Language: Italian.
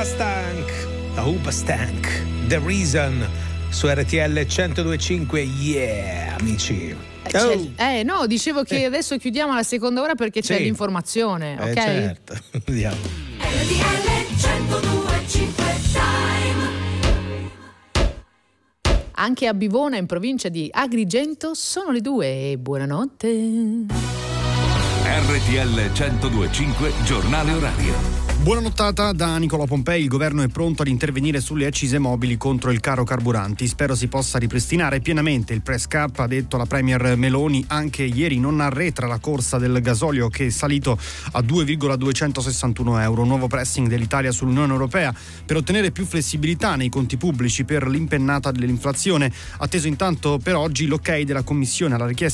Hoobastank, The Reason su RTL 102.5. Yeah, amici. No, dicevo che adesso chiudiamo la seconda ora perché c'è l'informazione, ok? Certo, andiamo. RTL 102.5 Time. Anche a Bivona, in provincia di Agrigento, sono le 2 e buonanotte. RTL 102.5 Giornale orario. Buona nottata da Nicolò Pompei. Il governo è pronto ad intervenire sulle accise mobili contro il caro carburanti. Spero si possa ripristinare pienamente il press cap, ha detto la premier Meloni. Anche ieri non arretra la corsa del gasolio, che è salito a 2,261 euro. Un nuovo pressing dell'Italia sull'Unione Europea per ottenere più flessibilità nei conti pubblici per l'impennata dell'inflazione. Atteso intanto per oggi l'ok della Commissione alla richiesta